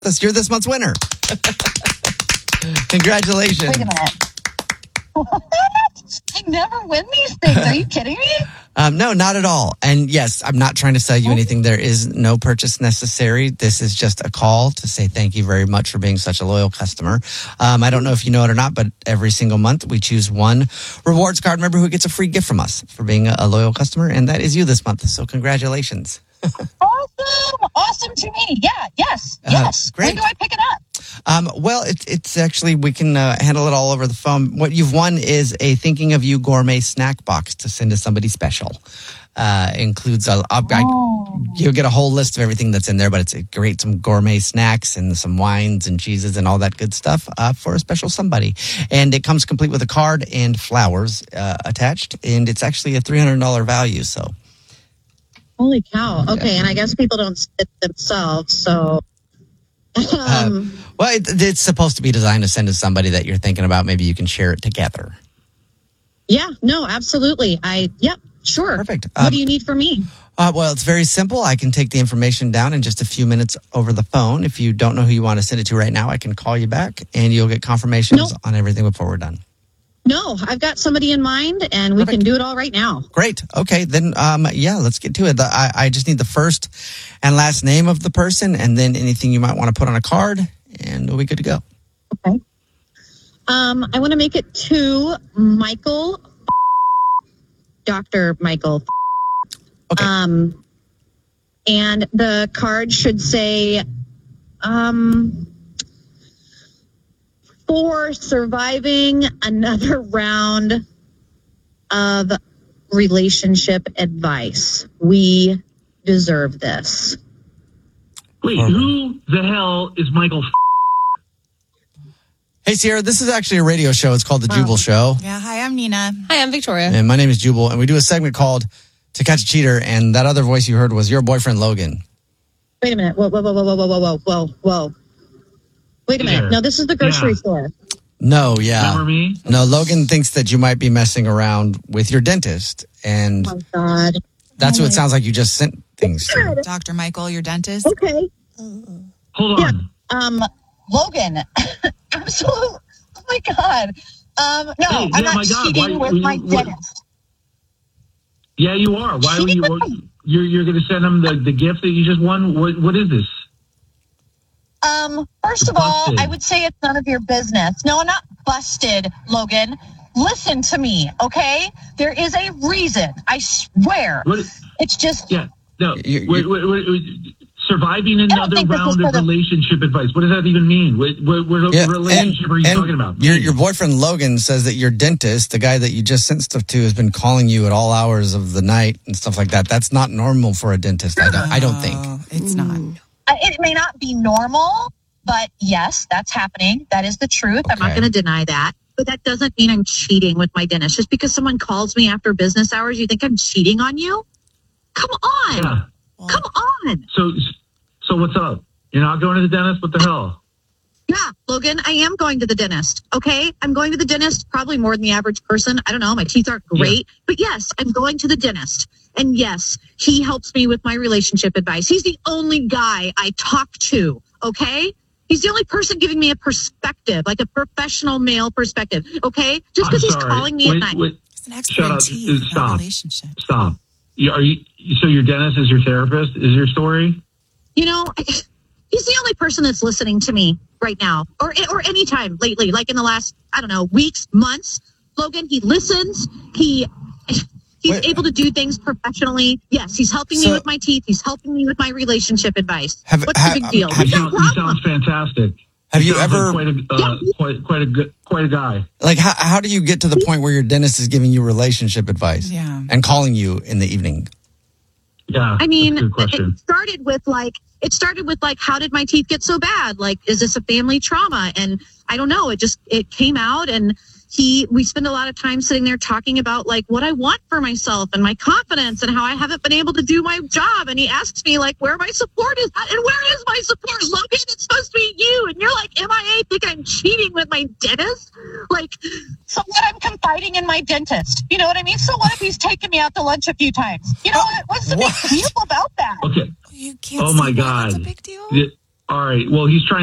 You're this month's winner. Congratulations. Wait a minute. What? I never win these things. Are you kidding me? No, not at all. And yes, I'm not trying to sell you anything. There is no purchase necessary. This is just a call to say thank you very much for being such a loyal customer. I don't know if you know it or not, but every single month we choose one rewards card member who gets a free gift from us for being a loyal customer. And that is you this month. So congratulations. Awesome to me. Yeah, yes. Great. When do I pick it up? Well, it's actually, we can handle it all over the phone. What you've won is a Thinking of You gourmet snack box to send to somebody special. Includes you'll get a whole list of everything that's in there, but it's some gourmet snacks and some wines and cheeses and all that good stuff for a special somebody. And it comes complete with a card and flowers attached, and it's actually a $300 value. So. Holy cow. Okay, and I guess people don't sit themselves, so... well, it's supposed to be designed to send to somebody that you're thinking about. Maybe you can share it together. Yeah, no, absolutely. Sure. Perfect. What do you need from me? Well, it's very simple. I can take the information down in just a few minutes over the phone. If you don't know who you want to send it to right now, I can call you back, and you'll get confirmations on everything before we're done. No, I've got somebody in mind, and we can do it all right now. Great. Okay, then, let's get to it. I just need the first and last name of the person, and then anything you might want to put on a card, and we'll be good to go. Okay. I want to make it to Michael, Dr. Michael. Okay. And the card should say, for surviving another round of relationship advice. We deserve this. Wait, who the hell is Michael? Hey, Sierra, this is actually a radio show. It's called The Jubal Show. Yeah, hi, I'm Nina. Hi, I'm Victoria. And my name is Jubal, and we do a segment called To Catch a Cheater, and that other voice you heard was your boyfriend, Logan. Wait a minute. Whoa. Wait a minute. No, this is the grocery store. No, yeah. Remember me? No, Logan thinks that you might be messing around with your dentist, and oh, God. That's who it sounds like you just sent things to. Dr. Michael, your dentist? Okay. Hold on. Yeah. Logan. Absolutely. Oh, my God. No, I'm not cheating with my dentist. Yeah, you are. Why are you? You're going to send him the gift that you just won? What is this? First of all, I would say it's none of your business. No, I'm not busted, Logan. Listen to me, okay? There is a reason. I swear. It's just... Yeah, no. Surviving another round of relationship advice. What does that even mean? What relationship are you talking about? Your boyfriend, Logan, says that your dentist, the guy that you just sent stuff to, has been calling you at all hours of the night and stuff like that. That's not normal for a dentist, I don't think. It's not. It may not be normal, but yes, that's happening. That is the truth. Okay. I'm not going to deny that. But that doesn't mean I'm cheating with my dentist. Just because someone calls me after business hours, you think I'm cheating on you? Come on. Yeah. Come on. So what's up? You're not going to the dentist? What the hell? Yeah, Logan, I am going to the dentist. Okay? I'm going to the dentist probably more than the average person. I don't know. My teeth aren't great. Yeah. But yes, I'm going to the dentist. And yes, he helps me with my relationship advice. He's the only guy I talk to. Okay? He's the only person giving me a perspective, like a professional male perspective. Okay? Just because he's calling me at night. It's an expertise in a relationship. Stop. So your dentist is your therapist? Is your story? You know, he's the only person that's listening to me right now, or any time lately, like in the last, I don't know, weeks, months. Logan, he listens. He's able to do things professionally. Yes, he's helping me with my teeth. He's helping me with my relationship advice. What's the big deal? He sounds fantastic. Have you ever quite a guy? Like, how do you get to the point where your dentist is giving you relationship advice and calling you in the evening? Yeah, I mean, that's a good question. It started with how did my teeth get so bad? Like, is this a family trauma? And I don't know. It came out, and we spend a lot of time sitting there talking about what I want for myself and my confidence and how I haven't been able to do my job. And he asks me where my support is at. And where is my support? Logan, it's supposed to be you. And you're MIA thinking I'm cheating with my dentist? So what? I'm confiding in my dentist. You know what I mean? So what if he's taken me out to lunch a few times? You know what? What's the big deal about that? Okay. You can't oh my God. That's a big deal? All right. Well, he's trying